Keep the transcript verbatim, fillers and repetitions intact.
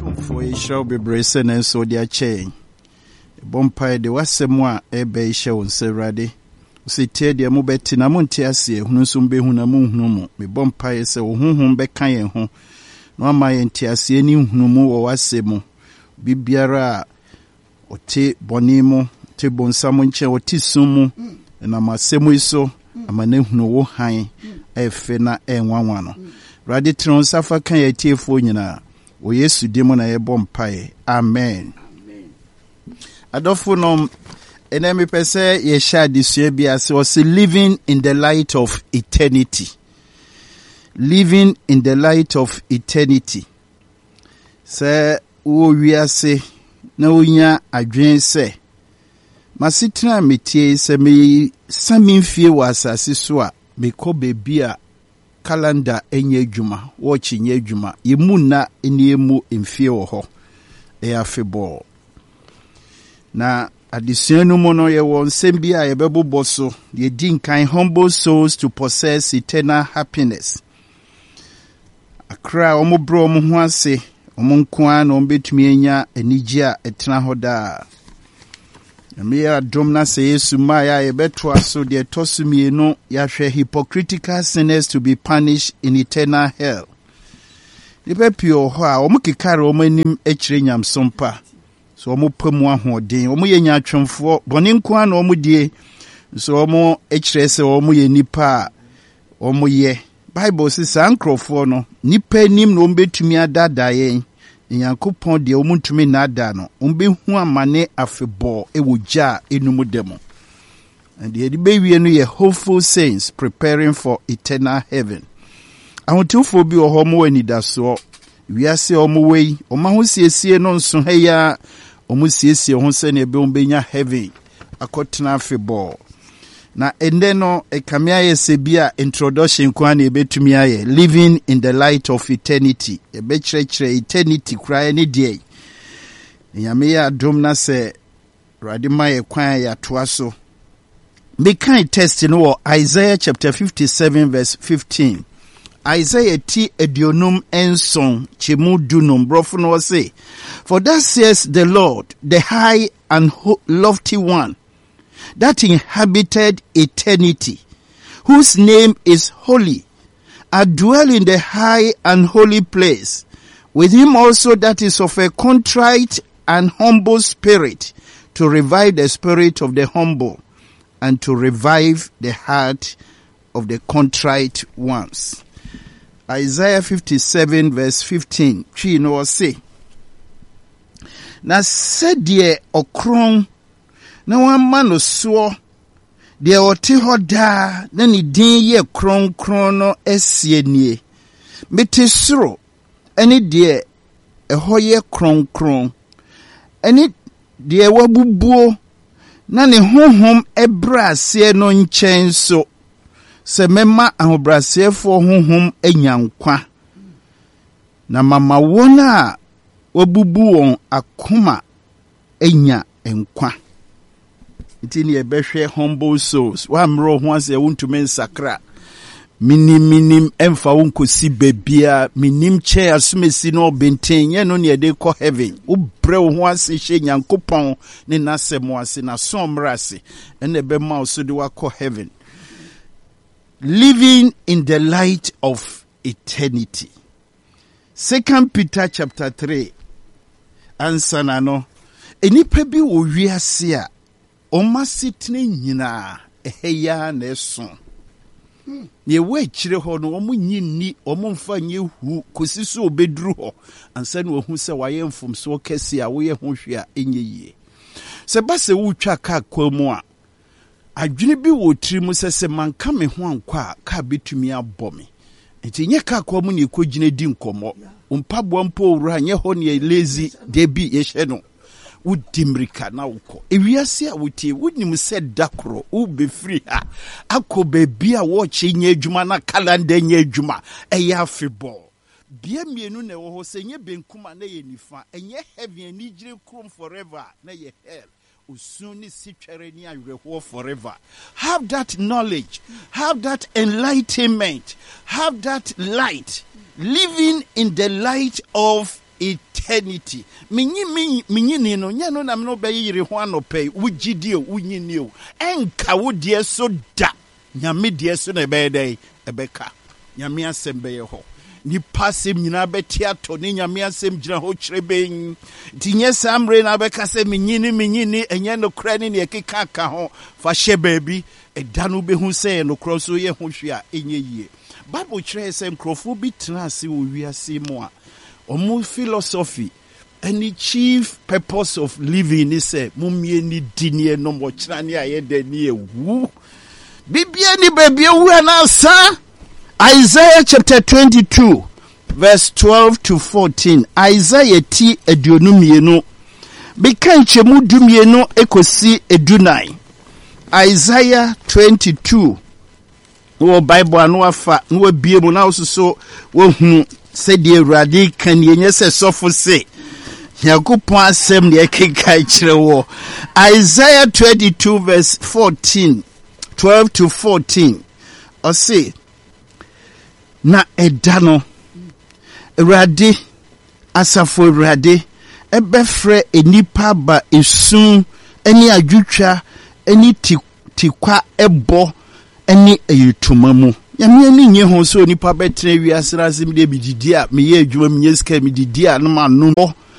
For a show be bracing and so their chain. Bompire de Wassemwa, a bay show and say ready. See, tear the Mubetina Montiasi, Hunusumbe Hunamu Hunumu, me Bompire say, Hum Bekayan home. No, my entiasi, any Hunumu or Wasemo. Bibiara or te Bonimo, te Bonsamonche or Tisumu, and I'm a Semuiso, I'm a name no high, a fena and one one. Raditron Safa can ye tear for you now. O Yesu demo na yebɔ mpae. Amen. Adofo nom enemi pese ye sha disue bi ase was living in the light of eternity. Living in the light of eternity. Se wo wiase na onya adwen se masitra metie se me saminfie wa asase so a me kɔ bebi a calendar enye adwuma watch enye adwuma yemu na eniemu emfie wo ho e afebɔ na adesua no mo no ye won sembi a ye bɛbobɔ so ye din kan humble souls to possess eternal happiness akra omo bro omo ho ase omo nkoa na ombetumi enya anigye a etena ho da me ya dom na se Yesu ma ya ye beto aso de tosumie no ya hwɛ hypocritical sinners to be punished in eternal hell. Ni be pio ho a omo kekare omo anim akire nyamsompa. So omo pamu ahoden, omo ye nyatwemfo, bɔne nko na omo die. So omo akire se omo ye nipa omo ye. Bible says ankrofo no nipa anim no ombetumi adada yen. Nyankopɔn de omuntumi nada no umbehu amane afebɔ ewogya enumu demo and the baby no ye hopeful saints preparing for eternal heaven. Ahotufo bi oho mo anidaso wiase omo wei omo ho siesie no nso heya omo siesie ho se ne be ombenya heaven akotena afebɔ na ende no ekamia yesebia introduction kwa na ebetumi aye living in the light of eternity ebechrekre eternity kra ni die nyame ya dom na se radima ye kwan ya toa so me kan test no Isaiah chapter fifty-seven verse fifteen. Isaiah ti edionum enson chemu dunum brofo no say, for that says the Lord, the high and lofty one, that inhabited eternity, whose name is holy, I dwell in the high and holy place, with him also that is of a contrite and humble spirit, to revive the spirit of the humble, and to revive the heart of the contrite ones. Isaiah fifty-seven verse fifteen, chi no say, na sedie okron na wamma no so de ote hoda na ni din ye kronkron no esie nie mete soro eni de eho ye kronkron eni de wabubuo na ne honhom ebrase no nchen so se mema ahobrasefo honhom enyankwa na mama wona wabubu won akoma enya enkwa. Itini ebehwe humble souls. Wa mro ho ase wontume nsakra. Minim minim emfa wonkosi bebia minim che asumesi no benten ye no ne de ko heaven. Wo bre ho ase hye Nyankopon ne nasemo ase na somra ase ene be ma so de wa ko heaven. Living in the light of eternity. Second Peter chapter three. Answer na no. Enipa bi wo wiase a Oma sitne nyina eheya na eso. Ye we kire ho no omo nyinni omo mfa nye hu kosi so obeduru ho ansa na ohu se waye mfom so kese a wo ye ho hwe a enye yie. Se ba se wo twa ka kwamu a adwene bi wo tiri se se manka me ho ankwa ka betumi abɔ me. Enti nye ka kwamu ne ekogine di nkomo. Mpabo mpo wura nye ho ne lazy de bi ye hye no. Udimrika na uko ewiase a wotie wonim se dakro u be free ha akọ bebi a watch nye adwuma na calendar nye adwuma eya afebɔ bia mienu na wo ho se nye benkuma na ye nifa enye heaven ni gire krom forever na ye hell usuni sitwere ni awerɛhoɔ forever. Have that knowledge, have that enlightenment, have that light, living in the light of eternity. Minyi minyi minyi no nya no na me no be yiri ho anope wugidi o wunyini o enka wo de so da nyame de so na be dey ebeka nyame asem be ye ho ni pasem nyina beti ato ni nyame asem gina ho kireben tinye samre na beka se minyini minyini enye no kra ni ne keka ka ho fa hye baabi eda no be hu se no kro so ye ho hwe a enye yie Bible kire se nkrofo bi tena ase wo wiase mu a omu philosophy any chief purpose of living is say mumye ni dinie no mo kira ni ayede ni ewu bibia ni baby ewu na sa Isaiah chapter twenty-two verse twelve to fourteen. Isaiah ti aduonu mienu bika nchemu du mienu ekosi edunai. Isaiah twenty-two wo Bible anu afa no bie mu na osuso wo hu se de Awurade kan yenye se sofo se Yakupon asem de ekeka kire wo. Isaiah twenty-two verse fourteen, twelve to fourteen. O say na edano Awurade asafo Awurade ebefre enipa ba esun eni adwutwa eni tikwa ebo eni eyituma mu nyame ani nye ho so onipa betre wiase razim de bididi a meye adwuma menye ska mididi a no ma no